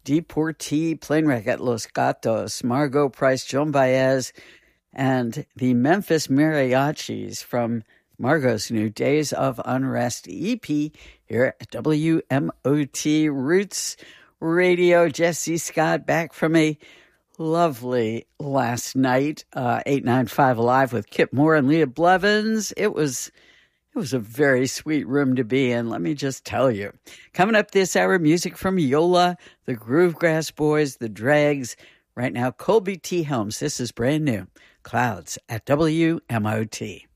Deportee, Plainwreck at Los Gatos, Margot Price, Joan Baez, and the Memphis Mariachis from Margot's new Days of Unrest EP here at WMOT Roots Radio. Jesse Scott back from a lovely last night, 895 Alive with Kip Moore and Leah Blevins. It was a very sweet room to be in, let me just tell you. Coming up this hour, music from Yola, the Groovegrass Boys, the Dregs. Right now, Colby T. Helms. This is brand new. Clouds at WMOT.